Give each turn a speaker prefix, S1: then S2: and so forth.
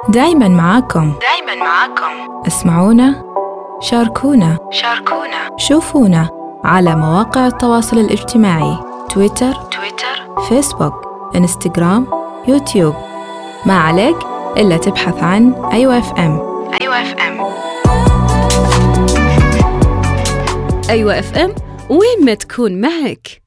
S1: دايماً معاكم. اسمعونا، شاركونا، شوفونا على مواقع التواصل الاجتماعي: تويتر، فيسبوك، إنستغرام، يوتيوب. ما عليك إلا تبحث عن أيوة FM.
S2: أيوة FM، وين ما تكون معك.